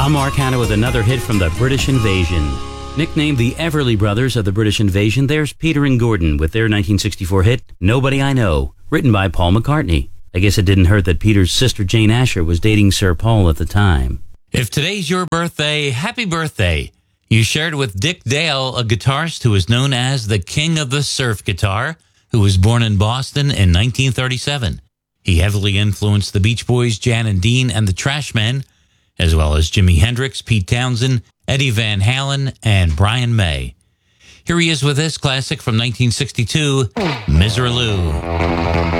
I'm Mark Hanna with another hit from the British Invasion. Nicknamed the Everly Brothers of the British Invasion, there's Peter and Gordon with their 1964 hit, Nobody I Know, written by Paul McCartney. I guess it didn't hurt that Peter's sister Jane Asher was dating Sir Paul at the time. If today's your birthday, happy birthday. You shared with Dick Dale, a guitarist who is known as the King of the Surf Guitar, who was born in Boston in 1937. He heavily influenced the Beach Boys, Jan and Dean, and the Trashmen, as well as Jimi Hendrix, Pete Townsend, Eddie Van Halen, and Brian May. Here he is with this classic from 1962, Miserlou.